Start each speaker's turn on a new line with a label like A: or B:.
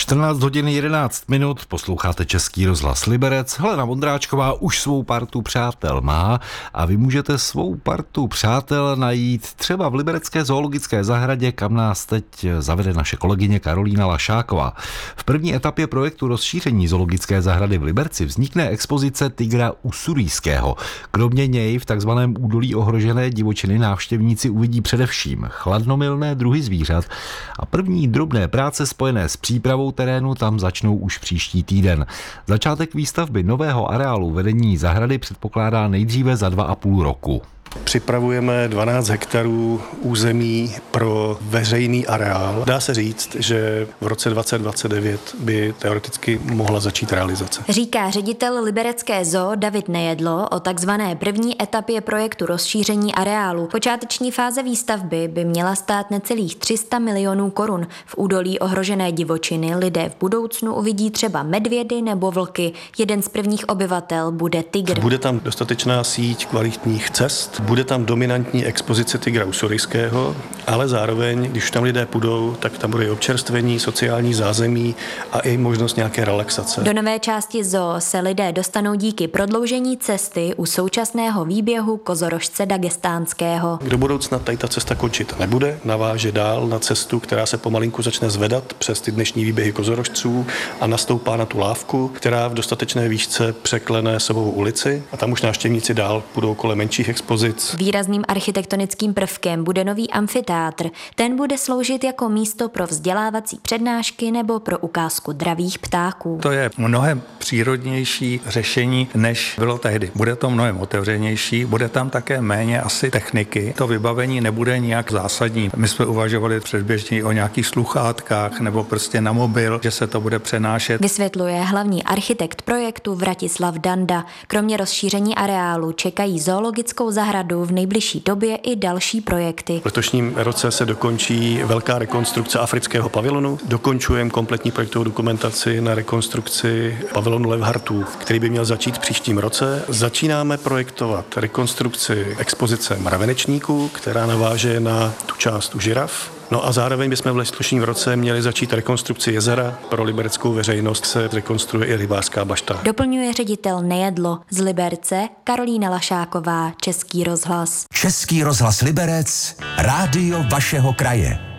A: 14 hodin 11 minut, posloucháte Český rozhlas Liberec. Helena Vondráčková už svou partu přátel má a vy můžete svou partu přátel najít třeba v liberecké zoologické zahradě, kam nás teď zavede naše kolegyně Karolína Lašáková. V první etapě projektu rozšíření zoologické zahrady v Liberci vznikne expozice tygra ussuriského. Kromě něj v takzvaném údolí ohrožené divočiny návštěvníci uvidí především chladnomilné druhy zvířat a první drobné práce spojené s přípravou terénu tam začnou už příští týden. Začátek výstavby nového areálu vedení zahrady předpokládá nejdříve za 2,5 roku.
B: Připravujeme 12 hektarů území pro veřejný areál. Dá se říct, že v roce 2029 by teoreticky mohla začít realizace.
C: Říká ředitel liberecké zoo David Nejedlo o takzvané první etapě projektu rozšíření areálu. Počáteční fáze výstavby by měla stát necelých 300 milionů korun. V údolí ohrožené divočiny lidé v budoucnu uvidí třeba medvědy nebo vlky. Jeden z prvních obyvatel bude tygr.
B: Bude tam dostatečná síť kvalitních cest. Bude tam dominantní expozice tygra ussurijského, ale zároveň, když tam lidé půjdou, tak tam bude i občerstvení, sociální zázemí a i možnost nějaké relaxace.
C: Do nové části zoo se lidé dostanou díky prodloužení cesty u současného výběhu kozorožce dagestánského.
B: Do budoucna tady ta cesta končit nebude, naváže dál na cestu, která se pomalinku začne zvedat přes ty dnešní výběhy kozorožců a nastoupá na tu lávku, která v dostatečné výšce překlene Sobovou ulici a tam už návštěvníci dál půjdou kolem menších expozic.
C: Výrazným architektonickým prvkem bude nový amfiteátr. Ten bude sloužit jako místo pro vzdělávací přednášky nebo pro ukázku dravých ptáků.
D: To je mnohem přírodnější řešení, než bylo tehdy. Bude to mnohem otevřenější, bude tam také méně asi techniky. To vybavení nebude nijak zásadní. My jsme uvažovali předběžně o nějakých sluchátkách nebo prostě na mobil, že se to bude přenášet.
C: Vysvětluje hlavní architekt projektu Vratislav Danda. Kromě rozšíření areálu čekají zoologickou zahradu v nejbližší době i další projekty.
B: V letošním roce se dokončí velká rekonstrukce afrického pavilonu. Dokončujeme kompletní projektovou dokumentaci na rekonstrukci pavilonu Levhartů, který by měl začít v příštím roce. Začínáme projektovat rekonstrukci expozice mravenečníků, která naváže na tu část u žiraf. No a zároveň bychom v letošním roce měli začít rekonstrukci jezera. Pro libereckou veřejnost se rekonstruuje i rybářská bašta.
C: Doplňuje ředitel Nejedlo. Z Liberce Karolína Lašáková, Český rozhlas.
E: Český rozhlas Liberec, rádio vašeho kraje.